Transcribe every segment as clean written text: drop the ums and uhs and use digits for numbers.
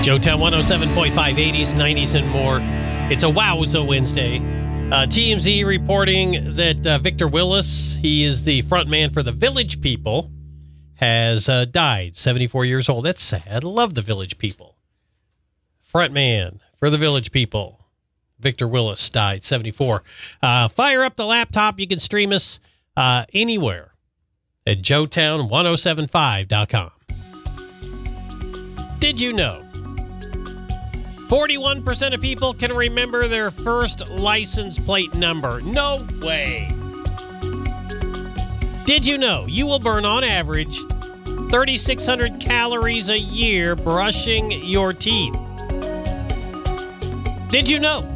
Joetown 107.5, 80s, 90s, and more. It's a Wowza Wednesday. TMZ reporting that Victor Willis, he is the front man for the Village People, has died, 74 years old. That's sad. Love the Village People. Front man for the Village People, Victor Willis, died, 74. Fire up the laptop. You can stream us anywhere at joetown1075.com. Did you know 41% of people can remember their first license plate number? No way. Did you know you will burn on average 3,600 calories a year brushing your teeth? Did you know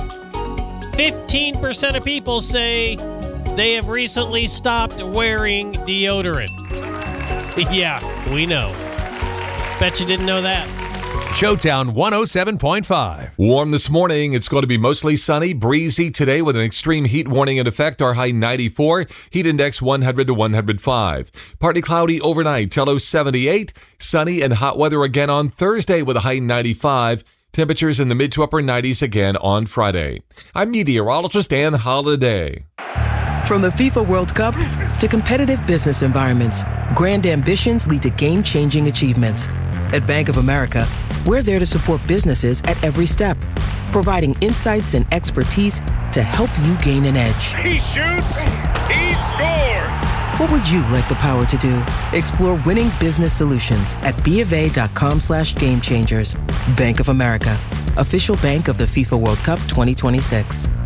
15% of people say they have recently stopped wearing deodorant? Yeah, we know. Bet you didn't know that. Joetown 107.5. Warm this morning. It's going to be mostly sunny, breezy today with an extreme heat warning in effect. Our high 94, heat index 100 to 105. Partly cloudy overnight, low 78. Sunny and hot weather again on Thursday with a high 95. Temperatures in the mid to upper 90s again on Friday. I'm meteorologist Ann Holiday. From the FIFA World Cup to competitive business environments, grand ambitions lead to game-changing achievements. At Bank of America, we're there to support businesses at every step, providing insights and expertise to help you gain an edge. He shoots, he scores! What would you like the power to do? Explore winning business solutions at BofA.com/gamechangers. Bank of America, official bank of the FIFA World Cup 2026.